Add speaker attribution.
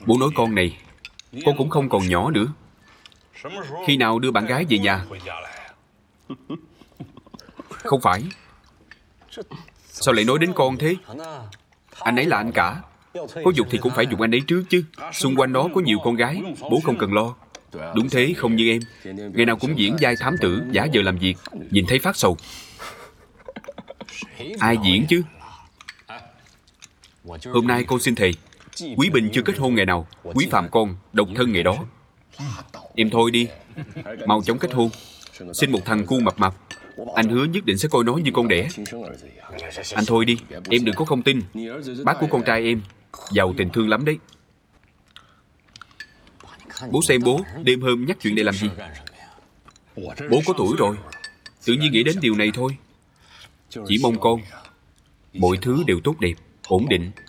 Speaker 1: Bố nói con này, con cũng không còn nhỏ nữa. Khi nào đưa bạn gái về nhà? Không phải. Sao lại nói đến con thế? Anh ấy là anh cả. Có dục thì cũng phải dục anh ấy trước chứ. Xung quanh nó có nhiều con gái, bố không cần lo. Đúng thế, không như em. Ngày nào cũng diễn vai thám tử, giả vờ làm việc, nhìn thấy phát sầu. Ai diễn chứ? Hôm nay con xin thề, Quý Bình chưa kết hôn ngày nào, Quý Phạm con độc thân ngày đó. Em thôi đi, mau chóng kết hôn, sinh một thằng cu mập mập. Anh hứa nhất định sẽ coi nó như con đẻ. Anh thôi đi, em đừng có không tin. Bác của con trai em giàu tình thương lắm đấy. Bố xem bố, đêm hôm nhắc chuyện này làm gì? Bố có tuổi rồi, tự nhiên nghĩ đến điều này thôi. Chỉ mong con mọi thứ đều tốt đẹp, ổn định.